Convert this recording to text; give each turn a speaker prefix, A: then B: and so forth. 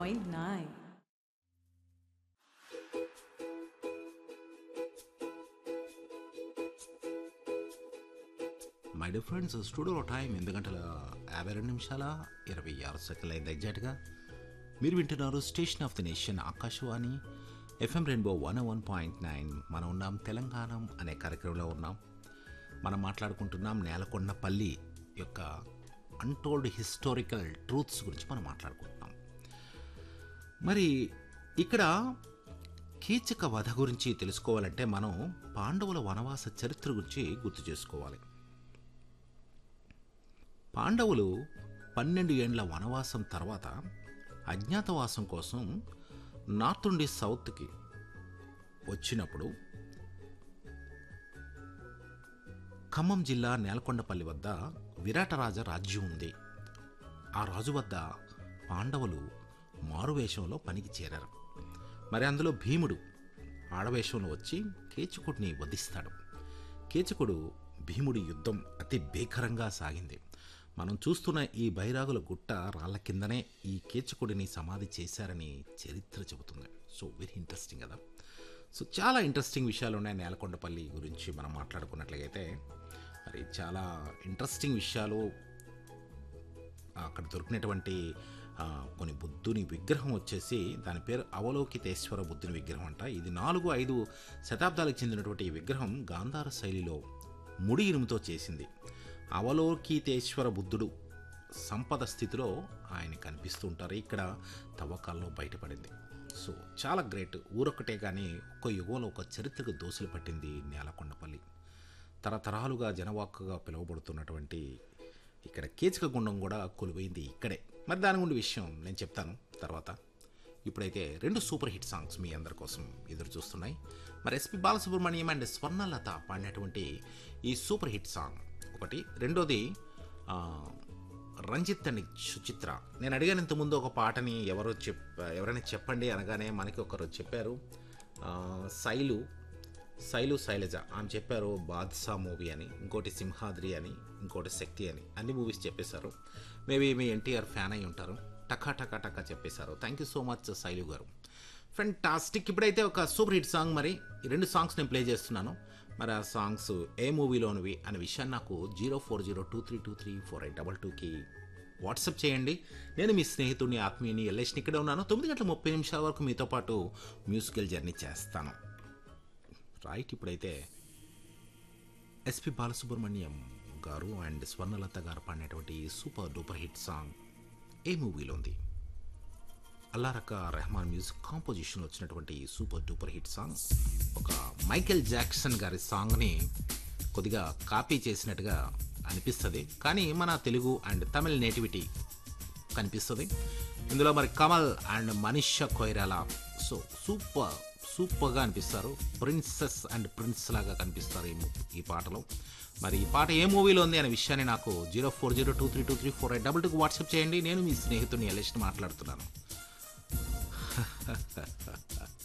A: 101.9.
B: My dear friends, స్టూడియోలో time 8 గంటల 52 నిమిషాల 26 సెకండ్లు అయింది ఎగ్జాక్ట్గా. మీరు వింటున్నారు station of the nation Akashvani FM rainbow 101.9. మనం ఉన్నాం తెలంగాణం అనే కార్యక్రమంలో ఉన్నాం. మనం మాట్లాడుకుంటున్నాం నేలకొండపల్లి యొక్క అన్టోల్డ్ హిస్టారికల్ ట్రూత్స్ గురించి మనం మాట్లాడుకుంటున్నాం. మరి ఇక్కడ కీచక వధ గురించి తెలుసుకోవాలంటే మనం పాండవుల వనవాస చరిత్ర గురించి గుర్తు చేసుకోవాలి. పాండవులు 12 ఏండ్ల వనవాసం తర్వాత అజ్ఞాతవాసం కోసం నార్త్ నుండి సౌత్కి వచ్చినప్పుడు ఖమ్మం జిల్లా నేలకొండపల్లి వద్ద విరాటరాజ రాజ్యం ఉంది. ఆ రాజు వద్ద పాండవులు మారువేషంలో పనికి చేరారు. మరి అందులో భీముడు ఆడవేషంలో వచ్చి కీచకుడిని వధిస్తాడు. కీచకుడు భీముడి యుద్ధం అతి భీకరంగా సాగింది. మనం చూస్తున్న ఈ బైరాగుల గుట్ట రాళ్ల కిందనే ఈ కీచకుడిని సమాధి చేశారని చరిత్ర చెబుతుంది. సో వెరీ ఇంట్రెస్టింగ్ కదా. సో చాలా ఇంట్రెస్టింగ్ విషయాలు ఉన్నాయి నేలకొండపల్లి గురించి మనం మాట్లాడుకున్నట్లయితే. మరి చాలా ఇంట్రెస్టింగ్ విషయాలు అక్కడ దొరికినటువంటి కొన్ని బుద్ధుని విగ్రహం వచ్చేసి దాని పేరు అవలోకితేశ్వర బుద్ధుని విగ్రహం అంట. ఇది 4-5 శతాబ్దాలకు చెందినటువంటి ఈ విగ్రహం గాంధార శైలిలో ముడి ఇనుముతో చేసింది. అవలోకితేశ్వర బుద్ధుడు సంపద స్థితిలో ఆయన కనిపిస్తూ ఉంటారు. ఇక్కడ తవ్వకాల్లో బయటపడింది. సో చాలా గ్రేట్. ఊరొక్కటే కానీ ఒక్క యుగంలో ఒక చరిత్రకు దోసులు పట్టింది నేలకొండపల్లి. తరతరాలుగా జనవాక్కుగా పిలువబడుతున్నటువంటి ఇక్కడ కీచక గుండం కూడా కొలువైంది ఇక్కడే. మరి దాని గురించి విషయం నేను చెప్తాను తర్వాత. ఇప్పుడైతే 2 సూపర్ హిట్ సాంగ్స్ మీ అందరి కోసం ఎదురు చూస్తున్నాయి. మరి ఎస్పి బాలసుబ్రహ్మణ్యం అండ్ స్వర్ణలత పాడినటువంటి ఈ సూపర్ హిట్ సాంగ్ ఒకటి, రెండోది రంజిత్ అండ్ సుచిత్ర. నేను అడిగాను ఇంతకుముందు ఒక పాటని ఎవరైనా చెప్పండి అనగానే మనకి ఒకరు చెప్పారు, శైలజ. ఆమె చెప్పారు బాద్షా మూవీ అని, ఇంకోటి సింహాద్రి అని, ఇంకోటి శక్తి అని. అన్ని మూవీస్ చెప్పేశారు. మేబీ మీ ఎన్టీఆర్ ఫ్యాన్ అయి ఉంటారు. టకా టకా టకా చెప్పేశారు. Thank you so much Shailu గారు. ఫెంటాస్టిక్. ఇప్పుడైతే ఒక సూపర్ హిట్ సాంగ్. మరి ఈ 2 సాంగ్స్ నేను ప్లే చేస్తున్నాను. మరి ఆ సాంగ్స్ ఏ మూవీలోనివి అనే విషయాన్ని నాకు 0402323482కి వాట్సాప్ చేయండి. నేను మీ స్నేహితుడిని ఆత్మీయుని ఎల్లేష్ని ఇక్కడే ఉన్నాను. 9:30 వరకు మీతో పాటు మ్యూజికల్ జర్నీ చేస్తాను. రైట్. ఇప్పుడైతే ఎస్పి బాలసుబ్రహ్మణ్యం గారు అండ్ స్వర్ణలత గారు పాడినటువంటి సూపర్ డూపర్ హిట్ సాంగ్ ఏ మూవీలో ఉంది. అల్లారక రెహమాన్ మ్యూజిక్ కాంపోజిషన్ వచ్చినటువంటి సూపర్ డూపర్ హిట్ సాంగ్. ఒక మైకేల్ జాక్సన్ గారి సాంగ్ని కొద్దిగా కాపీ చేసినట్టుగా అనిపిస్తుంది, కానీ మన తెలుగు అండ్ తమిళ్ నేటివిటీ కనిపిస్తుంది ఇందులో. మరి కమల్ అండ్ మనీషా కొయిరాలా సో సూపర్గా అనిపిస్తారు. ప్రిన్సెస్ అండ్ ప్రిన్స్ లాగా కనిపిస్తారు ఈ పాటలో. మరి ఈ పాట ఏ మూవీలో ఉంది అనే విషయాన్ని నాకు 0402323482కి వాట్సాప్ చేయండి. నేను మీ స్నేహితుడిని ఎల్లేష్ని మాట్లాడుతున్నాను.